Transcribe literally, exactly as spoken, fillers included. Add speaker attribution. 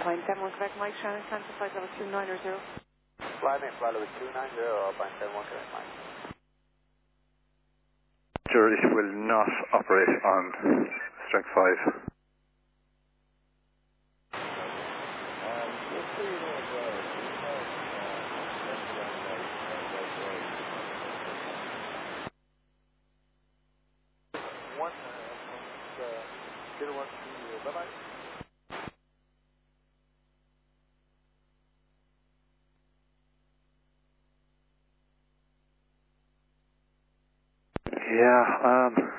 Speaker 1: Point seven one, correct, Mike Shannon, cancel flight level two nine zero.
Speaker 2: Fly me, fly level two nine zero, Point seven one, correct, Mike.
Speaker 3: Zurich will not operate on strength five.
Speaker 2: One, uh, zero one two, bye bye.
Speaker 3: Yeah, um,